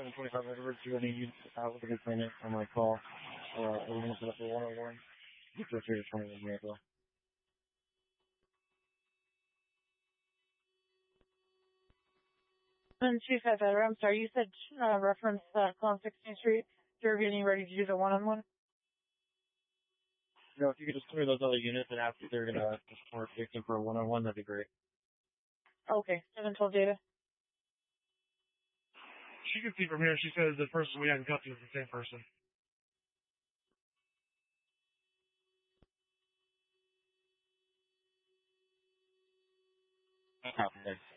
725 Edwards, do any units out with a good payment on my call? Are we going to set up a 101? Get to a 3 to 21 as well. And Chief Feather, I'm sorry, you said reference Clone 16th Street. You're getting ready to do the one-on-one? No, if you could just clear those other units and ask if they're going to support Dixon for a one-on-one, that'd be great. Okay, 712 data. She can see from here. She says the person we had in custody is the same person. Copy, thanks.